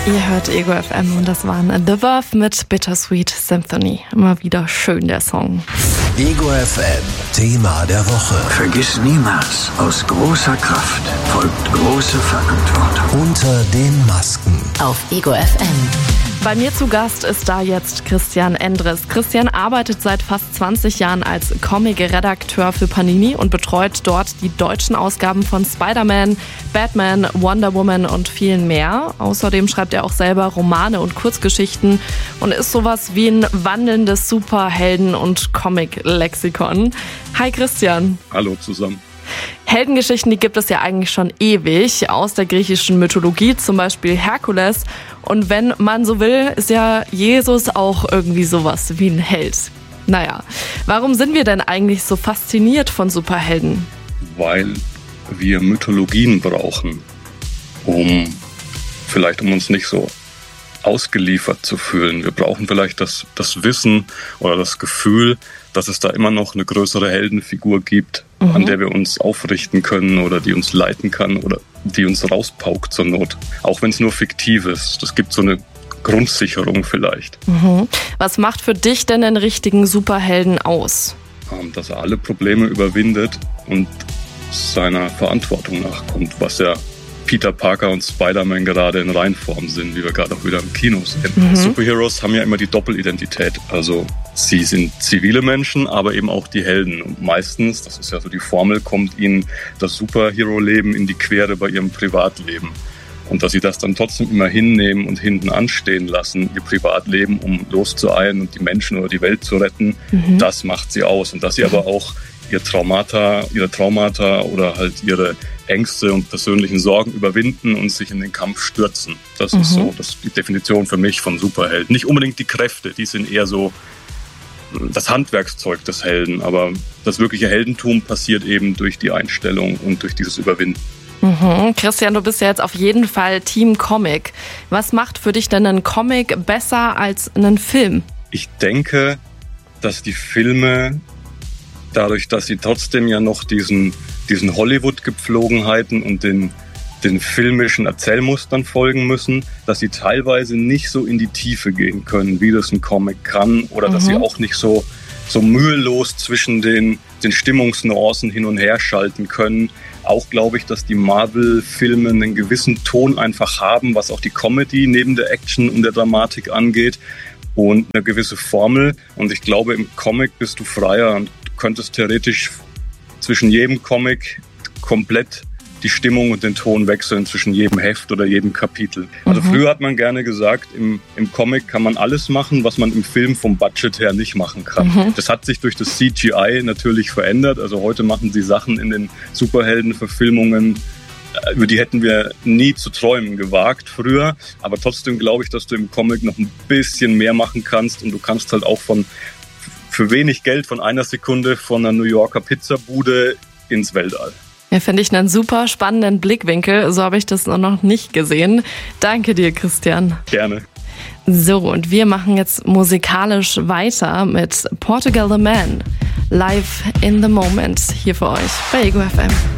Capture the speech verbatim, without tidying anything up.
Ihr hört Ego F M und das waren The Verve mit Bittersweet Symphony. Immer wieder schön, der Song. Ego F M, Thema der Woche. Vergiss niemals, aus großer Kraft folgt große Verantwortung. Unter den Masken. Auf Ego F M. Bei mir zu Gast ist da jetzt Christian Endres. Christian arbeitet seit fast zwanzig Jahren als Comic-Redakteur für Panini und betreut dort die deutschen Ausgaben von Spider-Man, Batman, Wonder Woman und vielen mehr. Außerdem schreibt er auch selber Romane und Kurzgeschichten und ist sowas wie ein wandelndes Superhelden- und Comic-Lexikon. Hi Christian. Hallo zusammen. Heldengeschichten, die gibt es ja eigentlich schon ewig, aus der griechischen Mythologie, zum Beispiel Herkules. Und wenn man so will, ist ja Jesus auch irgendwie sowas wie ein Held. Naja, warum sind wir denn eigentlich so fasziniert von Superhelden? Weil wir Mythologien brauchen, um vielleicht um uns nicht so ausgeliefert zu fühlen. Wir brauchen vielleicht das, das Wissen oder das Gefühl, dass es da immer noch eine größere Heldenfigur gibt, mhm. an der wir uns aufrichten können oder die uns leiten kann oder die uns rauspaukt zur Not. Auch wenn es nur fiktiv ist. Das gibt so eine Grundsicherung vielleicht. Mhm. Was macht für dich denn den richtigen Superhelden aus? Dass er alle Probleme überwindet und seiner Verantwortung nachkommt, was ja Peter Parker und Spider-Man gerade in Reinform sind, wie wir gerade auch wieder im Kino sehen. Mhm. Superheroes haben ja immer die Doppelidentität. Also sie sind zivile Menschen, aber eben auch die Helden. Und meistens, das ist ja so die Formel, kommt ihnen das Superhero-Leben in die Quere bei ihrem Privatleben. Und dass sie das dann trotzdem immer hinnehmen und hinten anstehen lassen, ihr Privatleben, um loszueilen und die Menschen oder die Welt zu retten, mhm. das macht sie aus. Und dass sie aber auch ihr Traumata, ihre Traumata oder halt ihre Ängste und persönlichen Sorgen überwinden und sich in den Kampf stürzen. Das mhm. ist so das ist die Definition für mich von Superhelden. Nicht unbedingt die Kräfte, die sind eher so das Handwerkszeug des Helden, aber das wirkliche Heldentum passiert eben durch die Einstellung und durch dieses Überwinden. Mhm. Christian, du bist ja jetzt auf jeden Fall Team Comic. Was macht für dich denn einen Comic besser als einen Film? Ich denke, dass die Filme dadurch, dass sie trotzdem ja noch diesen, diesen Hollywood-Gepflogenheiten und den, den filmischen Erzählmustern folgen müssen, dass sie teilweise nicht so in die Tiefe gehen können, wie das ein Comic kann, oder mhm. dass sie auch nicht so, so mühelos zwischen den, den Stimmungsnuancen hin und her schalten können. Auch glaube ich, dass die Marvel-Filme einen gewissen Ton einfach haben, was auch die Comedy neben der Action und der Dramatik angeht, und eine gewisse Formel. Und ich glaube, im Comic bist du freier und könntest theoretisch zwischen jedem Comic komplett die Stimmung und den Ton wechseln, zwischen jedem Heft oder jedem Kapitel. Also mhm. früher hat man gerne gesagt, im, im Comic kann man alles machen, was man im Film vom Budget her nicht machen kann. Mhm. Das hat sich durch das C G I natürlich verändert. Also heute machen sie Sachen in den Superheldenverfilmungen, über die hätten wir nie zu träumen gewagt früher. Aber trotzdem glaube ich, dass du im Comic noch ein bisschen mehr machen kannst und du kannst halt auch von für wenig Geld von einer Sekunde von einer New Yorker Pizzabude ins Weltall. Ja, finde ich einen super spannenden Blickwinkel. So habe ich das noch nicht gesehen. Danke dir, Christian. Gerne. So, und wir machen jetzt musikalisch weiter mit Portugal the Man. Live in the Moment hier für euch bei Ego F M.